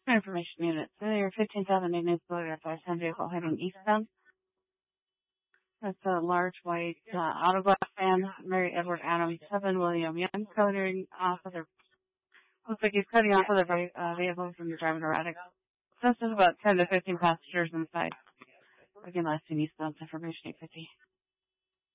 Information unit. Failure 15,000 Ignis Boulevard, 510 vehicle heading eastbound. That's a large white auto glass van. Mary Edward Adams, 7 William Young, cutting off of their, looks like he's cutting off of their vehicle from the driving erratic. So this is about 10 to 15 passengers inside. Again, last seen eastbound, information 850.